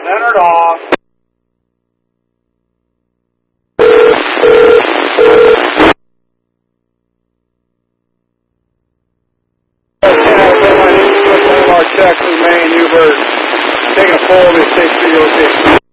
Centered off. Our checks in Maine, Hubert. Taking a poll of this 6 306.